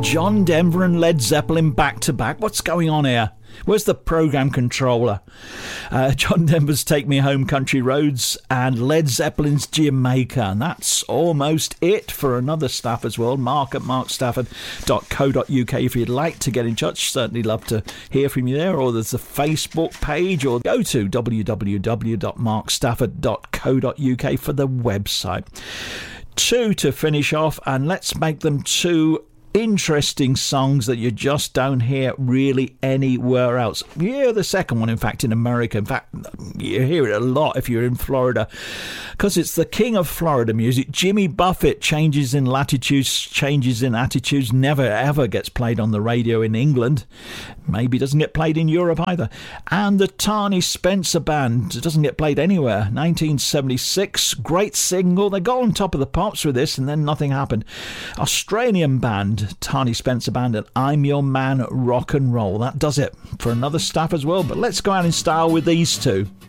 John Denver and Led Zeppelin back to back. What's going on here? Where's the program controller? John Denver's Take Me Home Country Roads and Led Zeppelin's Jamaica. And that's almost it for another Stafford's World. Mark at markstafford.co.uk if you'd like to get in touch. Certainly love to hear from you there. Or there's the Facebook page, or go to www.markstafford.co.uk for the website. Two to finish off, and let's make them two interesting songs that you just don't hear really anywhere else. You hear the second one, in fact, in America. In fact, you hear it a lot if you're in Florida, because it's the king of Florida music. Jimmy Buffett, Changes in Latitudes, Changes in Attitudes, never ever gets played on the radio in England. Maybe doesn't get played in Europe either. And the Tiny Spencer Band doesn't get played anywhere. 1976, great single. They got on top of the pops with this, and then nothing happened. Australian band, Tiny Spencer Band, and I'm Your Man, Rock and Roll. That does it for another Stafford's World, but let's go out in style with these two.